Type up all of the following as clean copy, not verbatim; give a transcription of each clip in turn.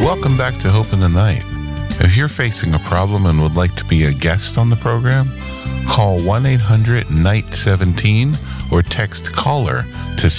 Welcome back to Hope in the Night. If you're facing a problem and would like to be a guest on the program, call 1-800-NIGHT-17 or text CALLER to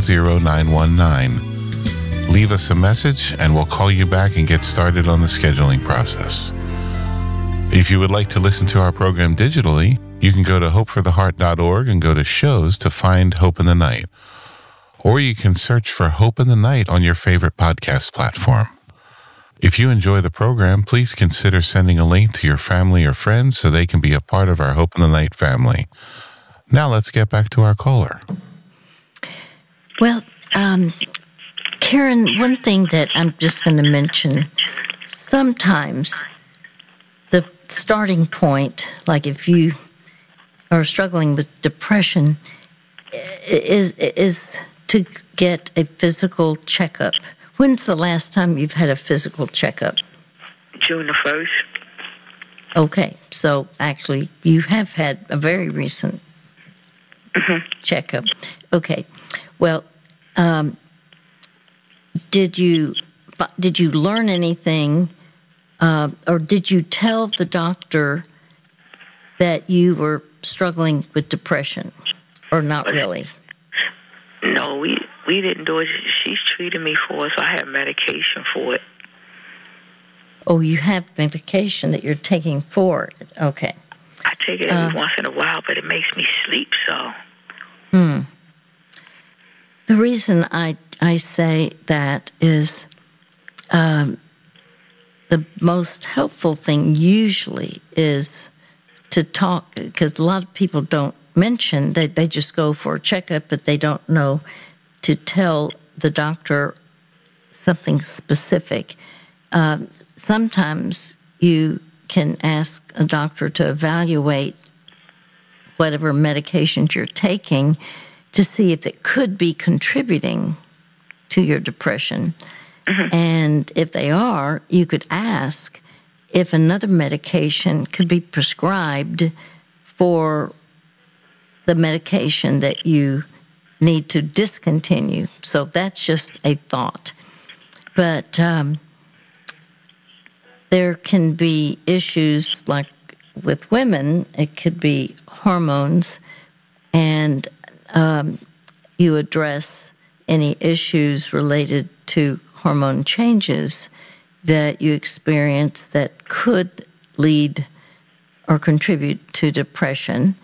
70919. Leave us a message and we'll call you back and get started on the scheduling process. If you would like to listen to our program digitally, you can go to hopefortheheart.org and go to shows to find Hope in the Night. Or you can search for Hope in the Night on your favorite podcast platform. If you enjoy the program, please consider sending a link to your family or friends so they can be a part of our Hope in the Night family. Now let's get back to our caller. Well, Karen, one thing that I'm just going to mention, sometimes the starting point, like if you are struggling with depression, is to get a physical checkup. When's the last time you've had a physical checkup? June the 1st. Okay, so actually you have had a very recent checkup. Okay, well, did you learn anything, or did you tell the doctor that you were struggling with depression, or not really? No, we didn't do it. She's treated me for it, so I have medication for it. Oh, you have medication that you're taking for it. Okay. I take it every once in a while, but it makes me sleep, so. The reason I say that is the most helpful thing usually is to talk, because a lot of people don't mention that they just go for a checkup, but they don't know to tell the doctor something specific. Sometimes you can ask a doctor to evaluate whatever medications you're taking to see if it could be contributing to your depression. And if they are, you could ask if another medication could be prescribed for the medication that you need to discontinue. So that's just a thought. But there can be issues like with women, it could be hormones, and you address any issues related to hormone changes that you experience that could lead or contribute to depression.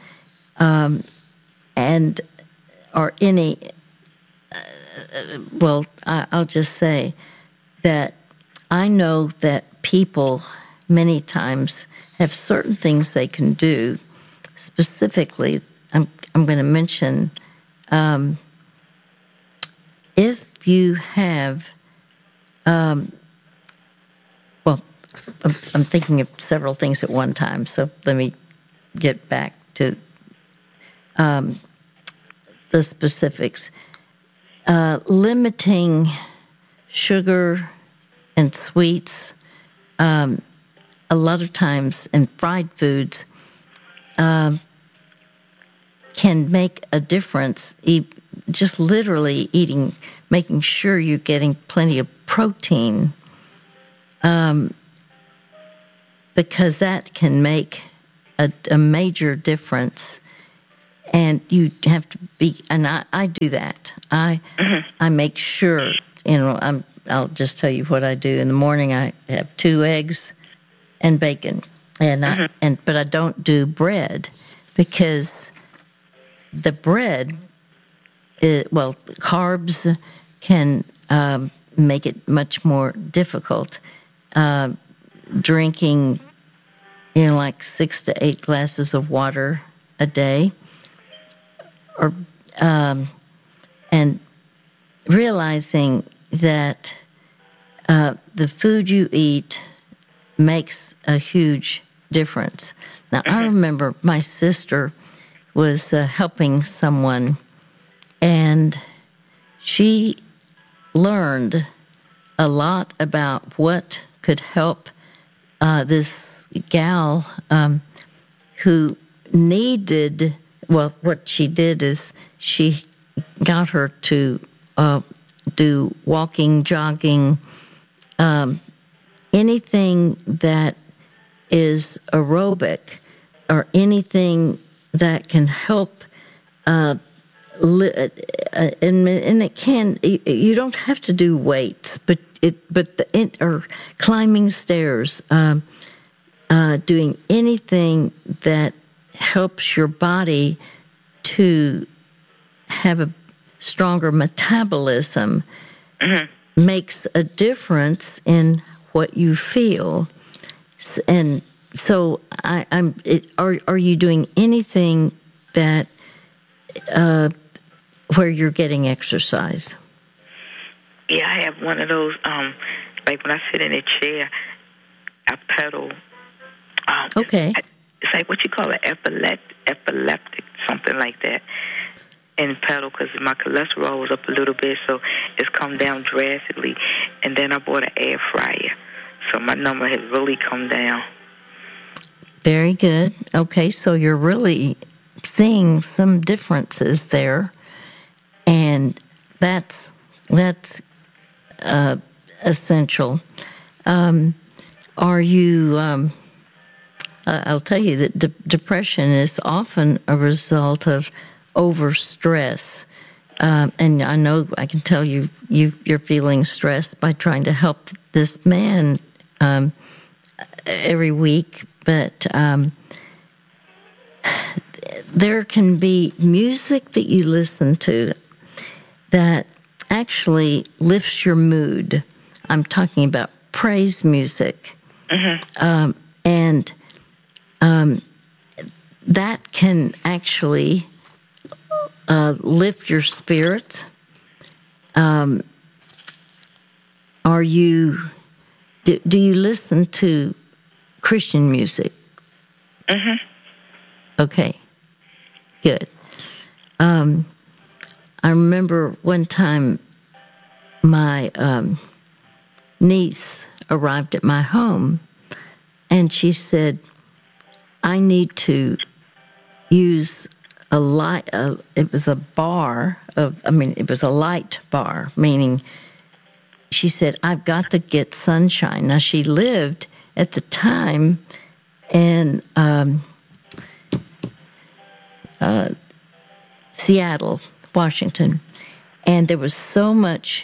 I'll just say that I know that people many times have certain things they can do. Specifically, I'm going to mention if you have, I'm thinking of several things at one time, so let me get back to the specifics. Limiting sugar and sweets, a lot of times, and fried foods can make a difference. Just literally making sure you're getting plenty of protein, because that can make a major difference. And you have to be, and I do that. I make sure, I'll just tell you what I do. In the morning, I have 2 eggs and bacon, but I don't do bread, because the bread, carbs can make it much more difficult. Drinking, like 6 to 8 glasses of water a day, and realizing that the food you eat makes a huge difference. Now, I remember my sister was helping someone, and she learned a lot about what could help this gal who needed, what she did is she got her to do walking, jogging, anything that is aerobic or anything that can help, and it can. You don't have to do weights, or climbing stairs, doing anything that helps your body to have a stronger metabolism makes a difference in what you feel. And so, are you doing anything that where you're getting exercise? Yeah, I have one of those. Like when I sit in a chair, I pedal. Okay. It's like what you call it, epileptic, something like that. And pedal because my cholesterol was up a little bit, so it's come down drastically. And then I bought an air fryer, so my number has really come down. Very good. Okay, so you're really seeing some differences there, and that's essential. Are you? I'll tell you that depression is often a result of overstress, and I know I can tell you're feeling stressed by trying to help this man every week, but there can be music that you listen to that actually lifts your mood. I'm talking about praise music, and that can actually lift your spirits. Are you? Do you listen to Christian music? Okay, good. I remember one time my niece arrived at my home, and she said, "I need to use a light." It was a bar it was a light bar, meaning she said, "I've got to get sunshine." Now, she lived at the time in Seattle, Washington, and there was so much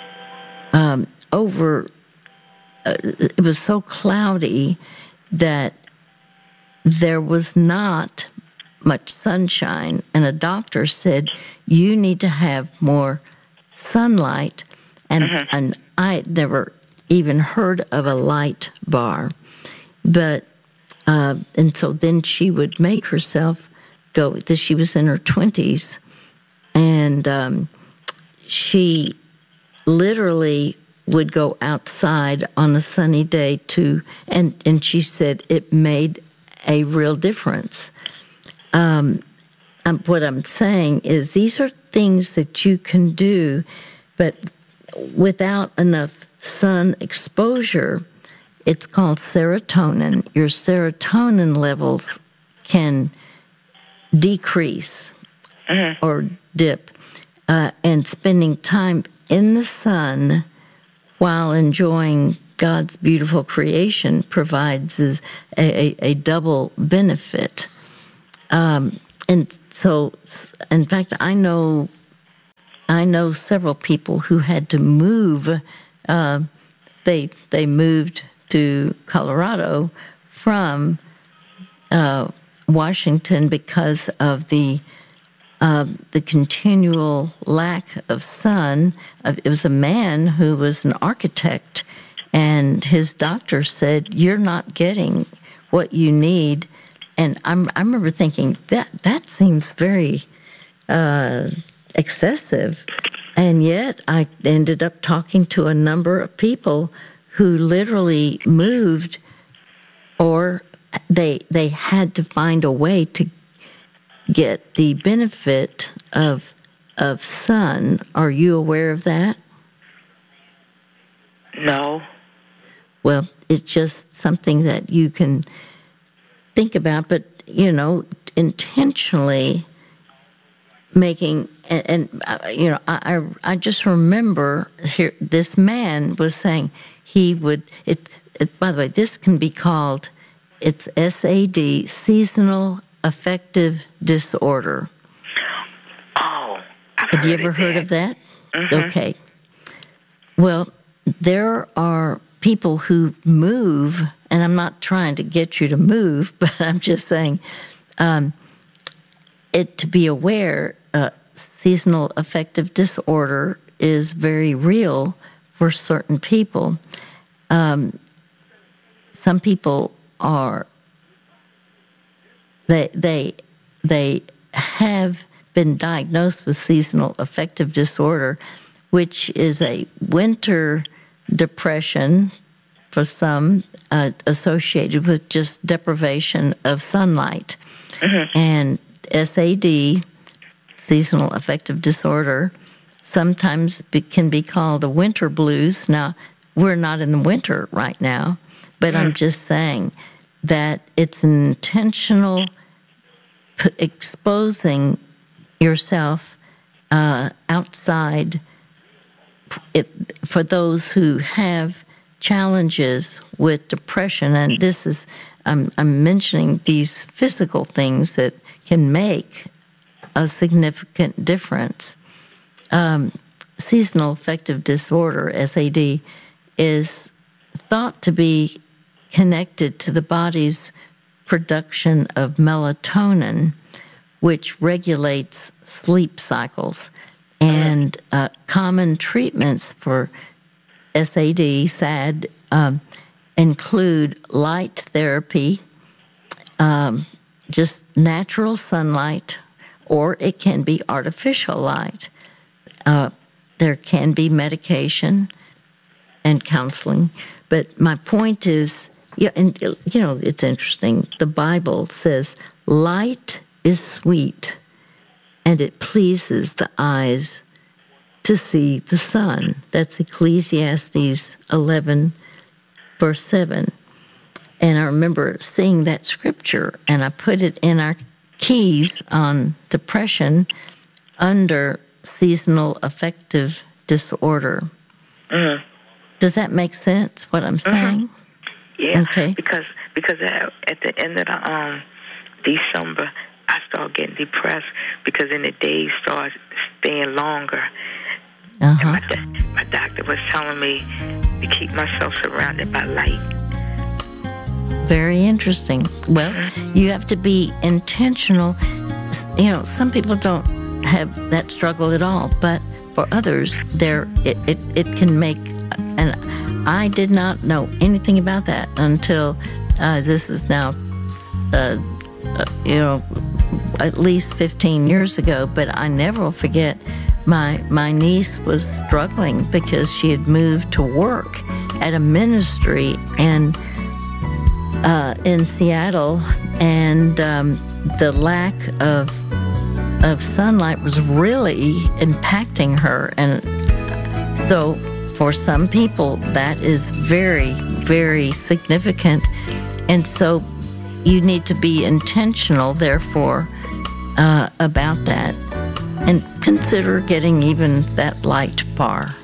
it was so cloudy that there was not much sunshine, and a doctor said, "You need to have more sunlight." And I had never even heard of a light bar, but and so then she would make herself go. She was in her 20s, and she literally would go outside on a sunny day and she said it made a real difference. What I'm saying is these are things that you can do, but without enough sun exposure, it's called serotonin. Your serotonin levels can decrease or dip, and spending time in the sun while enjoying God's beautiful creation provides a double benefit. And so, in fact, I know several people who had to move. They moved to Colorado from Washington because of the continual lack of sun. It was a man who was an architect, and his doctor said, "You're not getting what you need." And I remember thinking that seems very excessive, and yet I ended up talking to a number of people who literally moved, or they had to find a way to get the benefit of sun. Are you aware of that? No. Well, it's just something that you can think about, but, intentionally making, I just remember here, this man was saying by the way, this can be called, it's SAD, Seasonal Affective Disorder. Oh, have you ever heard of that? Mm-hmm. Okay. Well, there are people who move, and I'm not trying to get you to move, but I'm just saying to be aware, seasonal affective disorder is very real for certain people. Some people are, they have been diagnosed with seasonal affective disorder, which is a winter depression for some, associated with just deprivation of sunlight. Mm-hmm. And SAD, seasonal affective disorder, sometimes can be called a winter blues. Now, we're not in the winter right now, but I'm just saying that it's an intentional exposing yourself outside for those who have challenges with depression. And this is, I'm mentioning these physical things that can make a significant difference. Seasonal affective disorder, SAD, is thought to be connected to the body's production of melatonin, which regulates sleep cycles. And common treatments for SAD include light therapy, just natural sunlight, or it can be artificial light. There can be medication and counseling. But my point is, and it's interesting. The Bible says, light is sweet, and it pleases the eyes to see the sun. That's Ecclesiastes 11, verse 7. And I remember seeing that scripture, and I put it in our keys on depression under seasonal affective disorder. Mm-hmm. Does that make sense, what I'm saying? Mm-hmm. Yeah, okay. Because at the end of the December, I started getting depressed because then the days started staying longer. Uh-huh. And my doctor was telling me to keep myself surrounded by light. Very interesting. Well, you have to be intentional. Some people don't have that struggle at all, but for others, it can make. And I did not know anything about that until this is now, at least 15 years ago. But I never will forget. My niece was struggling because she had moved to work at a ministry and in Seattle, and the lack of sunlight was really impacting her. And so for some people, that is very, very significant. And so you need to be intentional, therefore, about that, and consider getting even that light bar.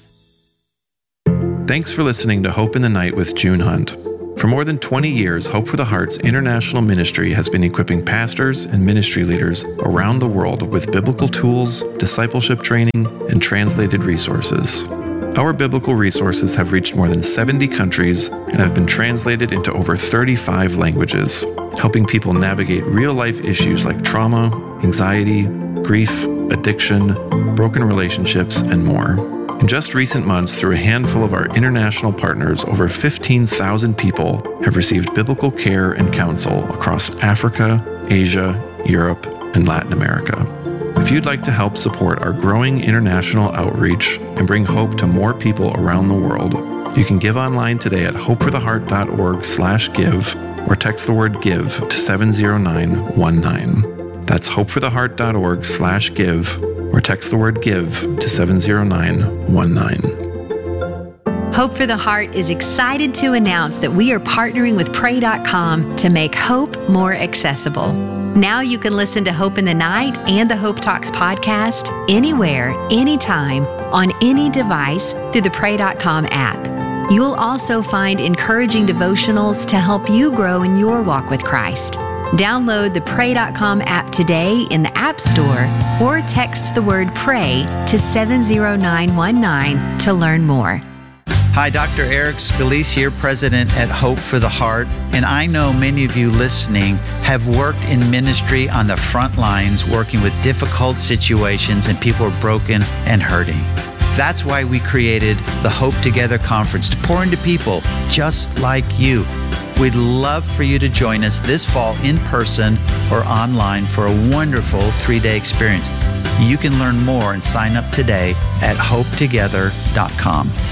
Thanks for listening to Hope in the Night with June Hunt. For more than 20 years, Hope for the Heart's international ministry has been equipping pastors and ministry leaders around the world with biblical tools, discipleship training, and translated resources. Our biblical resources have reached more than 70 countries and have been translated into over 35 languages, helping people navigate real-life issues like trauma, anxiety, grief, addiction, broken relationships, and more. In just recent months, through a handful of our international partners, over 15,000 people have received biblical care and counsel across Africa, Asia, Europe, and Latin America. If you'd like to help support our growing international outreach and bring hope to more people around the world, you can give online today at hopefortheheart.org/give or text the word GIVE to 70919. That's hopefortheheart.org/give or text the word GIVE to 70919. Hope for the Heart is excited to announce that we are partnering with Pray.com to make hope more accessible. Now you can listen to Hope in the Night and the Hope Talks podcast anywhere, anytime, on any device through the Pray.com app. You'll also find encouraging devotionals to help you grow in your walk with Christ. Download the Pray.com app today in the App Store or text the word PRAY to 70919 to learn more. Hi, Dr. Eric Scalise here, President at Hope for the Heart. And I know many of you listening have worked in ministry on the front lines, working with difficult situations, and people are broken and hurting. That's why we created the Hope Together Conference, to pour into people just like you. We'd love for you to join us this fall in person or online for a wonderful 3-day experience. You can learn more and sign up today at hopetogether.com.